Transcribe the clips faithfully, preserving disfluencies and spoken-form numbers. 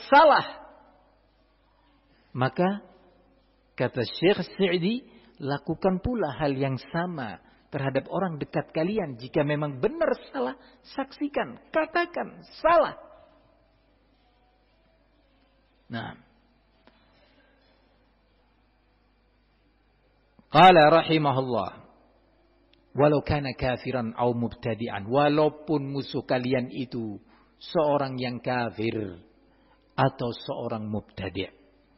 salah. Maka kata Syekh Sa'di, lakukan pula hal yang sama terhadap orang dekat kalian. Jika memang benar salah, saksikan, katakan salah. Nah, qala rahimahullah, walau kana kafiran au mubtadi'an, walaupun musuh kalian itu seorang yang kafir atau seorang mubtadi',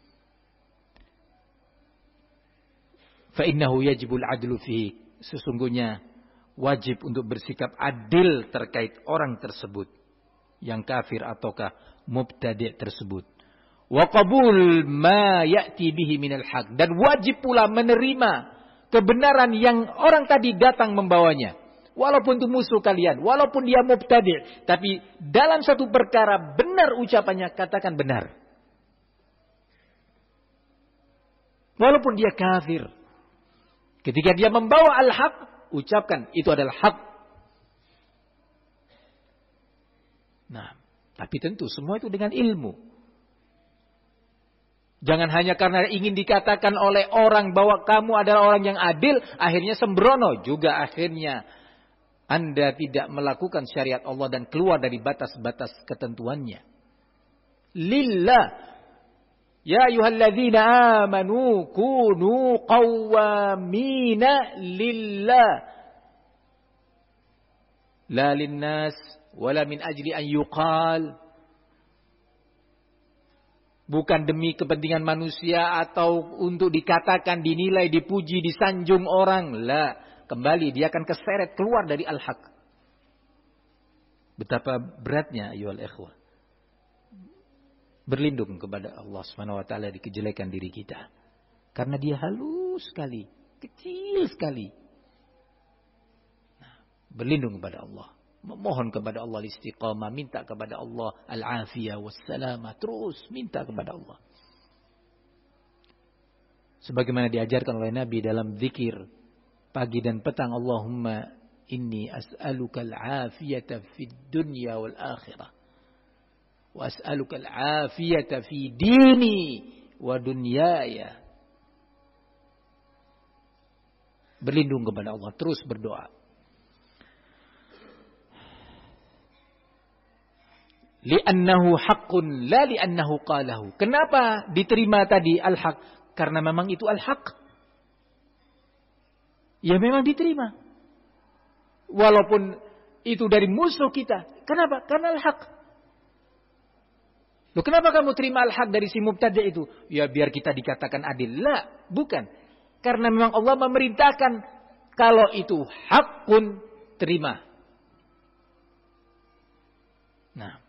fa innahu yajibul adlu fihi, sesungguhnya wajib untuk bersikap adil terkait orang tersebut, yang kafir ataukah mubtadi' tersebut. Wa qabul ma ya'ti bihi minal haq, dan wajib pula menerima kebenaran yang orang tadi datang membawanya. Walaupun itu musuh kalian, walaupun dia mubtadi', tapi dalam satu perkara benar ucapannya, katakan benar. Walaupun dia kafir, ketika dia membawa al-haq, ucapkan itu adalah hak. Nah, tapi tentu semua itu dengan ilmu. Jangan hanya karena ingin dikatakan oleh orang bahwa kamu adalah orang yang adil, akhirnya sembrono. Juga akhirnya Anda tidak melakukan syariat Allah dan keluar dari batas-batas ketentuannya. Lillah. Ya ayyuhalladzina amanu kunu qawwamina lillah. La linnas wala min ajli an yuqal. Bukan demi kepentingan manusia atau untuk dikatakan, dinilai, dipuji, disanjung orang. La, kembali dia akan keseret keluar dari al-haq. Betapa beratnya ayyuhal ikhwah berlindung kepada Allah Subhanahu wa taala di kejelekan diri kita. Karena dia halus sekali, kecil sekali. Nah, berlindung kepada Allah. Memohon kepada Allah istiqamah, minta kepada Allah al-afiyah wassalamah, terus minta kepada Allah. Sebagaimana diajarkan oleh Nabi dalam zikir pagi dan petang, Allahumma inni as'aluka al-afiyata fid dunya wal akhirah, wa as'aluka al-afiyata fi dini wa dunyaya. Berlindung kepada Allah, terus berdoa. Li'annahu haqqun la li'annahu qalahu. Kenapa diterima tadi al-haq? Karena memang itu al-haq. Ya memang diterima. Walaupun itu dari musuh kita. Kenapa? Karena al-haq. Loh, kenapa kamu terima al-haq dari si mubtadi' itu? Ya biar kita dikatakan adil. La, bukan. Karena memang Allah memerintahkan kalau itu haqqun, terima. Nah,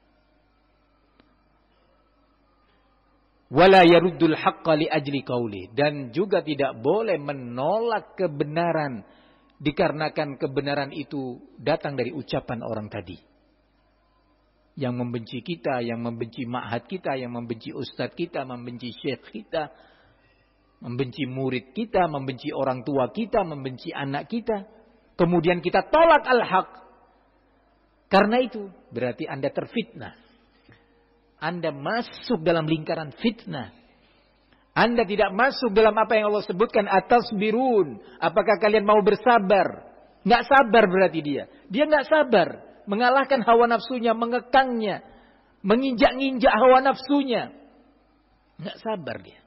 wala yaruddul haqqa li ajli qauli, dan juga tidak boleh menolak kebenaran dikarenakan kebenaran itu datang dari ucapan orang tadi. Yang membenci kita, yang membenci ma'had kita, yang membenci ustadz kita, membenci syekh kita, membenci murid kita, membenci orang tua kita, membenci anak kita. Kemudian kita tolak al-haq. Karena itu berarti Anda terfitnah. Anda masuk dalam lingkaran fitnah. Anda tidak masuk dalam apa yang Allah sebutkan, atasbirun. Apakah kalian mau bersabar? Nggak sabar berarti dia. Dia nggak sabar. Mengalahkan hawa nafsunya, mengekangnya. Menginjak-injak hawa nafsunya. Nggak sabar dia.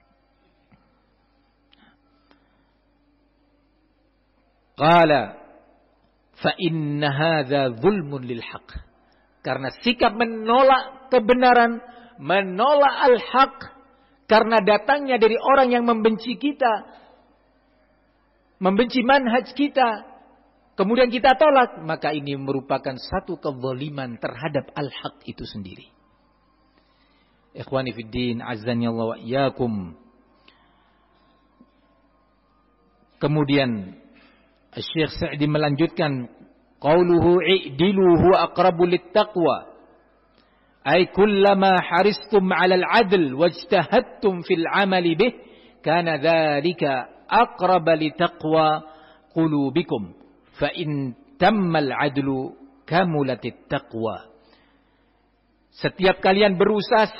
Qala fa inna hadza zulmun lil haqq. Karena sikap menolak kebenaran, menolak al-haq, karena datangnya dari orang yang membenci kita, membenci manhaj kita, kemudian kita tolak, maka ini merupakan satu kezaliman terhadap al-haq itu sendiri. Ikhwani fiddin, azzani Allah wa iyyakum. Kemudian Syekh Sa'di melanjutkan, qauluhu i'dilu huwa aqrabu littaqwa, ay kullama haristum 'ala al-'adl wajtahadtum fil 'amali bih kana dhalika aqraba litaqwa qulubikum fa in tamma al-'adlu kamulatit taqwa. Setiap kalian berusaha